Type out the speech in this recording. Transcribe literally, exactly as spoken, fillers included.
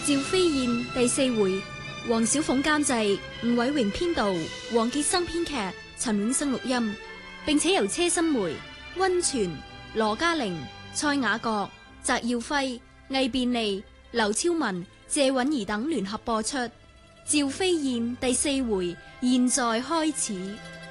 趙飛燕第四回，黃小鳳監製，吳偉榮編導，黃傑生編劇，陳永生錄音，並且由車心梅、溫泉、羅嘉玲、蔡雅閣、翟耀輝、魏便利、劉超文、謝韻儀等聯合播出。趙飛燕第四回，現在開始。